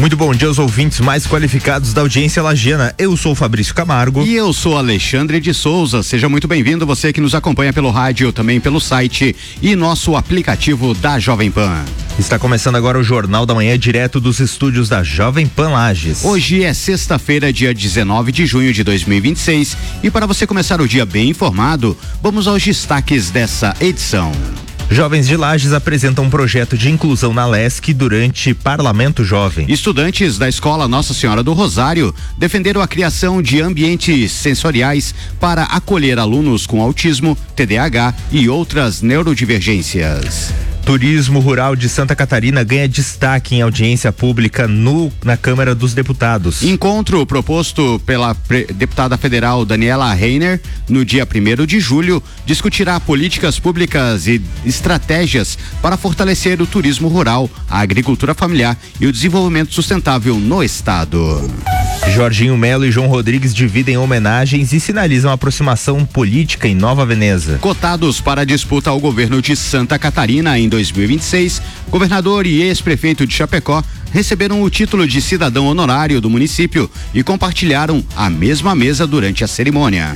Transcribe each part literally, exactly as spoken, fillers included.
Muito bom dia aos ouvintes mais qualificados da audiência lagiana. Eu sou o Fabrício Camargo. E eu sou Alexandre de Souza. Seja muito bem-vindo, você que nos acompanha pelo rádio, também pelo site e nosso aplicativo da Jovem Pan. Está começando agora o Jornal da Manhã, direto dos estúdios da Jovem Pan Lages. Hoje é sexta-feira, dia dezenove de junho de dois mil e vinte e seis. E para você começar o dia bem informado, vamos aos destaques dessa edição. Jovens de Lages apresentam um projeto de inclusão na Lesc durante Parlamento Jovem. Estudantes da Escola Nossa Senhora do Rosário defenderam a criação de ambientes sensoriais para acolher alunos com autismo, T D A H e outras neurodivergências. Turismo rural de Santa Catarina ganha destaque em audiência pública no, na Câmara dos Deputados. Encontro proposto pela pre, deputada federal Daniela Reiner no dia primeiro de julho discutirá políticas públicas e estratégias para fortalecer o turismo rural, a agricultura familiar e o desenvolvimento sustentável no estado. Jorginho Melo e João Rodrigues dividem homenagens e sinalizam a aproximação política em Nova Veneza. Cotados para a disputa ao governo de Santa Catarina em dois mil e vinte e seis, governador e ex-prefeito de Chapecó receberam o título de cidadão honorário do município e compartilharam a mesma mesa durante a cerimônia.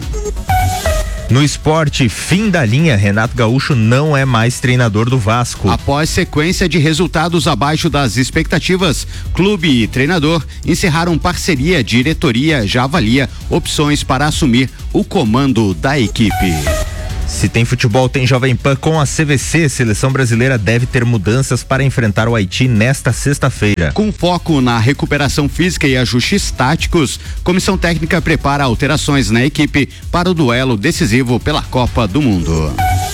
No esporte, fim da linha, Renato Gaúcho não é mais treinador do Vasco. Após sequência de resultados abaixo das expectativas, clube e treinador encerraram parceria. Diretoria já avalia opções para assumir o comando da equipe. Se tem futebol, tem Jovem Pan com a C V C. Seleção brasileira deve ter mudanças para enfrentar o Haiti nesta sexta-feira. Com foco na recuperação física e ajustes táticos, comissão técnica prepara alterações na equipe para o duelo decisivo pela Copa do Mundo.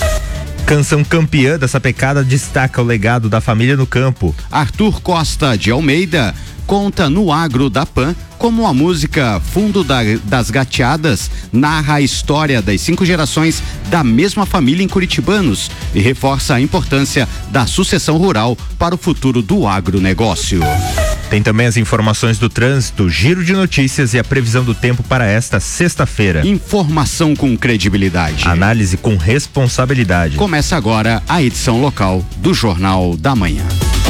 Canção campeã dessa pecada destaca o legado da família no campo. Arthur Costa de Almeida conta no Agro da Pan como a música Fundo da, das Gateadas narra a história das cinco gerações da mesma família em Curitibanos e reforça a importância da sucessão rural para o futuro do agronegócio. Tem também as informações do trânsito, giro de notícias e a previsão do tempo para esta sexta-feira. Informação com credibilidade. Análise com responsabilidade. Começa agora a edição local do Jornal da Manhã.